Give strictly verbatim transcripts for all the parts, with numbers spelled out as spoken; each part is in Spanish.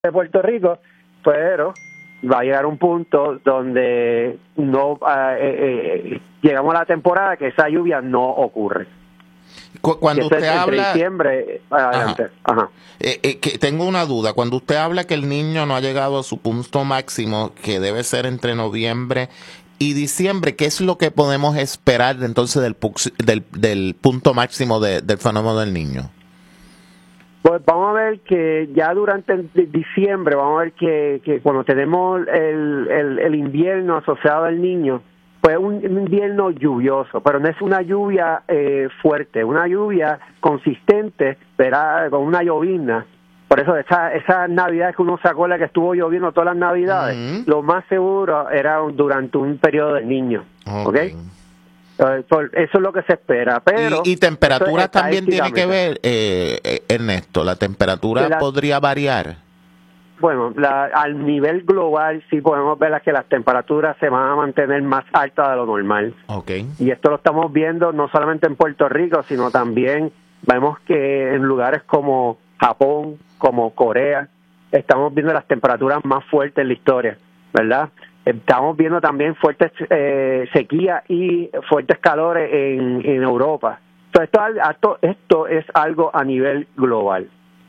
de Puerto Rico, pero va a llegar un punto donde no eh, eh, llegamos a la temporada que esa lluvia no ocurre. Cuando usted habla... diciembre, adelante. Ajá. Ajá. Eh, eh, que tengo una duda. Cuando usted habla que el niño no ha llegado a su punto máximo, que debe ser entre noviembre y diciembre, ¿qué es lo que podemos esperar de entonces del, del, del punto máximo de, del fenómeno del niño? Pues vamos a ver que ya durante el diciembre, vamos a ver que, que cuando tenemos el, el, el invierno asociado al niño, pues un invierno lluvioso, pero no es una lluvia eh, fuerte, una lluvia consistente, ¿verdad? Con una llovizna. Por eso esa, esa Navidad que uno se acuerda que estuvo lloviendo todas las Navidades, uh-huh. Lo más seguro era durante un periodo del niño, ¿ok? okay? Eso es lo que se espera, pero... Y, y temperatura también tiene que ver, eh, Ernesto, la temperatura la, podría variar. Bueno, la, al nivel global sí podemos ver que las temperaturas se van a mantener más altas de lo normal. Okay. Y esto lo estamos viendo no solamente en Puerto Rico, sino también vemos que en lugares como Japón, como Corea, estamos viendo las temperaturas más fuertes en la historia, ¿verdad? Estamos viendo también fuertes eh, sequías y fuertes calores en, en Europa. Entonces, esto, esto es algo a nivel global.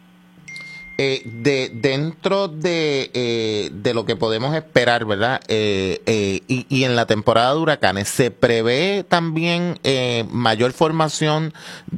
Eh, de dentro de, eh, de lo que podemos esperar, ¿verdad? Eh, eh, y, y en la temporada de huracanes, ¿se prevé también eh, mayor formación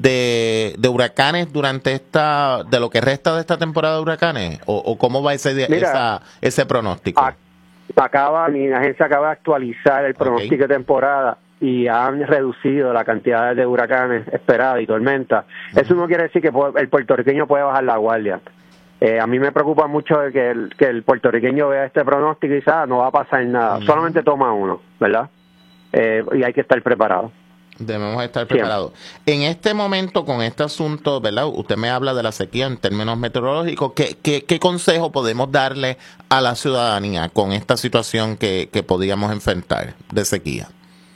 de, de huracanes durante esta, de lo que resta de esta temporada de huracanes? ¿O, o cómo va ese, Mira, esa, ese pronóstico? A, acaba, mi agencia acaba de actualizar el pronóstico okay. de temporada y han reducido la cantidad de huracanes esperadas y tormentas. Uh-huh. Eso no quiere decir que el puertorriqueño puede bajar la guardia. Eh, a mí me preocupa mucho que el, que el puertorriqueño vea este pronóstico y dice, ah, no va a pasar nada. Uh-huh. Solamente toma uno, ¿verdad? Eh, y hay que estar preparado. Debemos estar preparados. Siempre. En este momento, con este asunto, ¿verdad? Usted me habla de la sequía en términos meteorológicos. ¿Qué, qué, qué consejo podemos darle a la ciudadanía con esta situación que, que podíamos enfrentar de sequía?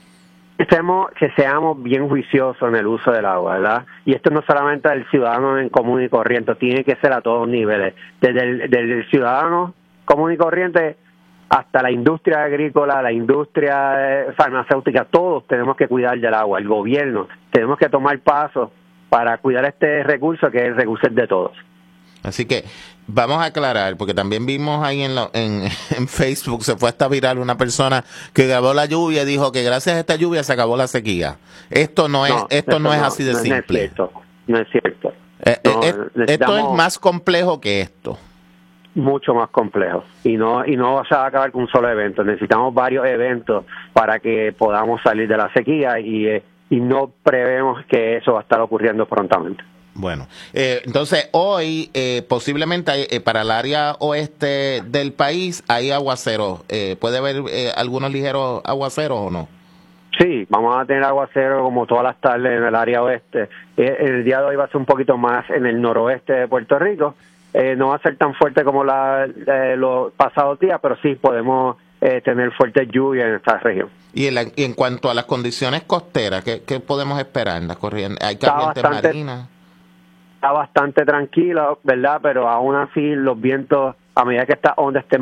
Que seamos, que seamos bien juiciosos en el uso del agua, ¿verdad? Y esto no solamente del ciudadano en común y corriente, tiene que ser a todos niveles, desde el del ciudadano común y corriente hasta la industria agrícola, la industria farmacéutica, todos tenemos que cuidar del agua, el gobierno, tenemos que tomar pasos para cuidar este recurso que es el recurso de todos. Así que vamos a aclarar, porque también vimos ahí en, lo, en, en Facebook, se fue hasta viral una persona que grabó la lluvia y dijo que gracias a esta lluvia se acabó la sequía. Esto no es, no, esto no es no, así de no, simple. No es cierto, no es cierto. Eh, no, eh, esto es más complejo que esto. Mucho más complejo. Y no, y no se va a acabar con un solo evento. Necesitamos varios eventos para que podamos salir de la sequía y, eh, y no prevemos que eso va a estar ocurriendo prontamente. Bueno, eh, entonces hoy eh, posiblemente hay, eh, para el área oeste del país hay aguaceros. Eh, ¿Puede haber eh, algunos ligeros aguaceros o no? Sí, vamos a tener aguaceros como todas las tardes en el área oeste. Eh, el día de hoy va a ser un poquito más en el noroeste de Puerto Rico. Eh, no va a ser tan fuerte como la, eh, los pasados días, pero sí podemos eh, tener fuertes lluvias en esta región. Y en, la, y en cuanto a las condiciones costeras, ¿qué, qué podemos esperar en las corrientes? ¿Hay corrientes marinas? Está bastante tranquilo, ¿verdad? Pero aún así los vientos, a medida que esta onda esté,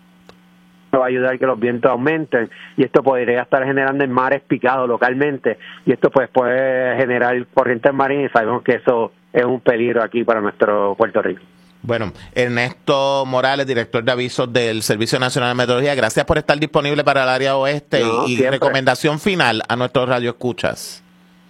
va a ayudar a que los vientos aumenten y esto podría estar generando en mares picados localmente y esto pues puede generar corrientes marinas y sabemos que eso es un peligro aquí para nuestro Puerto Rico. Bueno, Ernesto Morales, director de avisos del Servicio Nacional de Meteorología, gracias por estar disponible para el área oeste no, y, y recomendación final a nuestros radioescuchas.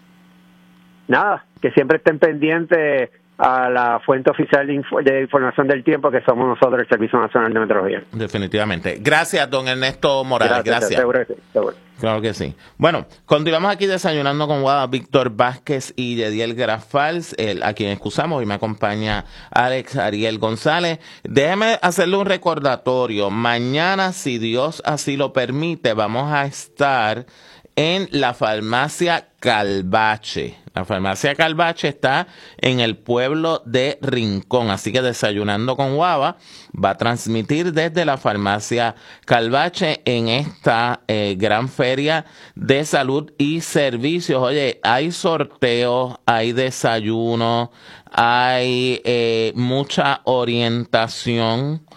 Nada, que siempre estén pendientes a la fuente oficial de, info, de información del tiempo que somos nosotros, el Servicio Nacional de Meteorología. Definitivamente. Gracias, don Ernesto Morales. Gracias. Gracias. Seguro que sí, seguro. Claro que sí. Bueno, continuamos aquí desayunando con Víctor Vázquez y Yediel Grafals, el, a quien excusamos, y me acompaña Alex Ariel González. Déjeme hacerle un recordatorio. Mañana, si Dios así lo permite, vamos a estar en la farmacia Calvache. La farmacia Calvache está en el pueblo de Rincón, así que Desayunando con Guava va a transmitir desde la farmacia Calvache en esta eh, gran feria de salud y servicios. Oye, hay sorteos, hay desayuno, hay eh, mucha orientación